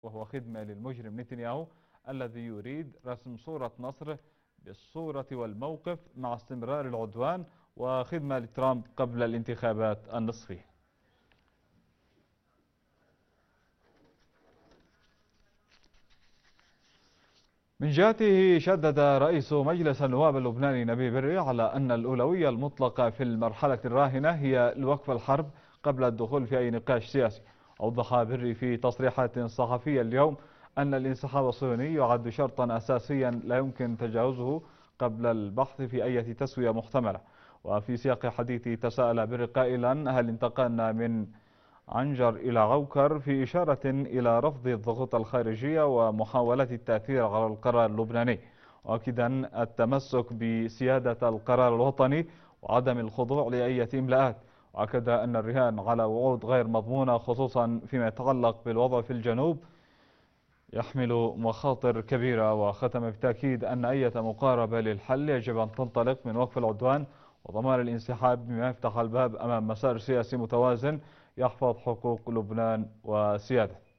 وهو خدمة للمجرم نتنياهو الذي يريد رسم صورة نصره بالصورة والموقف مع استمرار العدوان، وخدمة لترامب قبل الانتخابات النصفية. من جهته شدد رئيس مجلس النواب اللبناني نبيه بري على أن الأولوية المطلقة في المرحلة الراهنة هي الوقف الحرب قبل الدخول في أي نقاش سياسي. أوضح بري في تصريحات صحفية اليوم أن الانسحاب الصهيوني يعد شرطا أساسيا لا يمكن تجاوزه قبل البحث في أي تسوية محتملة. وفي سياق حديثه تساءل بري قائلا: هل انتقلنا من عنجر إلى عوكر؟ في إشارة إلى رفض الضغوط الخارجية ومحاولة التأثير على القرار اللبناني، وأكدا التمسك بسيادة القرار الوطني وعدم الخضوع لأي إملاءات. وأكد أن الرهان على وعود غير مضمونة خصوصا فيما يتعلق بالوضع في الجنوب يحمل مخاطر كبيرة. وختم بتأكيد أن أي مقاربة للحل يجب أن تنطلق من وقف العدوان وضمان الانسحاب، بما يفتح الباب أمام مسار سياسي متوازن يحفظ حقوق لبنان وسيادته.